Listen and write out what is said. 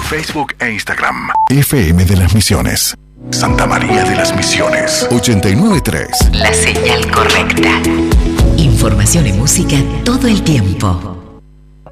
Facebook e Instagram. FM de las Misiones. Santa María de las Misiones. 89.3. La señal correcta. Información y música todo el tiempo.